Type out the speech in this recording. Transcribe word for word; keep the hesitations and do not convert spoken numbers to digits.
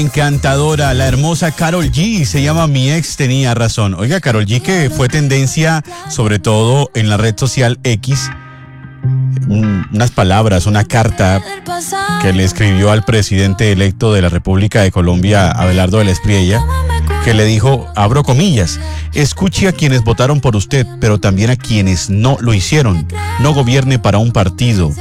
Encantadora, la hermosa Karol G, se llama Mi Ex Tenía Razón. Oiga, Karol G, que fue tendencia sobre todo en la red social X, unas palabras, una carta que le escribió al presidente electo de la República de Colombia, Abelardo del Espriella, que le dijo, abro comillas, escuche a quienes votaron por usted, pero también a quienes no lo hicieron. No gobierne para un partido,